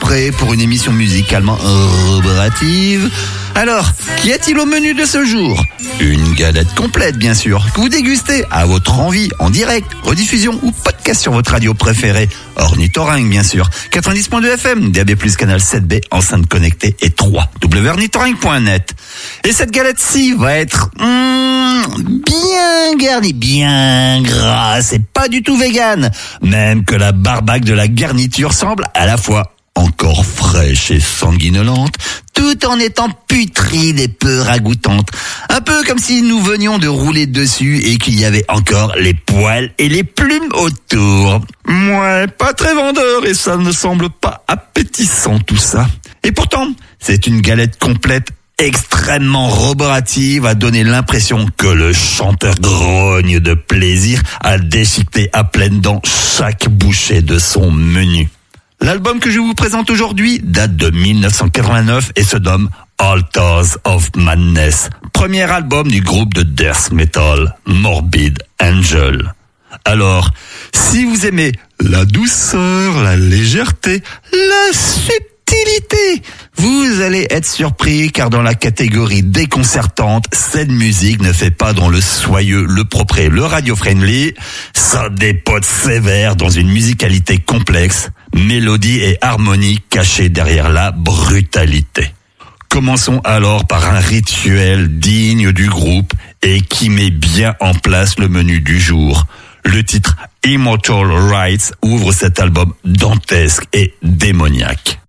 prêt pour une émission musicalement roborative? Alors, qu'y a-t-il au menu de ce jour? Une galette complète, bien sûr, que vous dégustez à votre envie, en direct, rediffusion ou podcast sur votre radio préférée. Ornithorynque, bien sûr. 90.2 FM, DAB+, canal 7B, enceinte connectée et 3. www.ornithorynque.net. Et cette galette-ci va être bien garnie, bien grasse et pas du tout végane. Même que la barbaque de la garniture semble à la fois encore fraîche et sanguinolente, tout en étant putride et peu ragoûtante. Un peu comme si nous venions de rouler dessus et qu'il y avait encore les poils et les plumes autour. Ouais, pas très vendeur et ça ne semble pas appétissant tout ça. Et pourtant, c'est une galette complète extrêmement roborative à donner l'impression que le chanteur grogne de plaisir à déchiqueter à pleines dents chaque bouchée de son menu. L'album que je vous présente aujourd'hui date de 1989 et se nomme Altars of Madness, premier album du groupe de death metal Morbid Angel. Alors, si vous aimez la douceur, la légèreté, la subtilité, vous allez être surpris car dans la catégorie déconcertante, cette musique ne fait pas dans le soyeux, le propre et le radio-friendly, ça dépote sévère dans une musicalité complexe, mélodie et harmonie cachées derrière la brutalité. Commençons alors par un rituel digne du groupe et qui met bien en place le menu du jour. Le titre Immortal Rites ouvre cet album dantesque et démoniaque.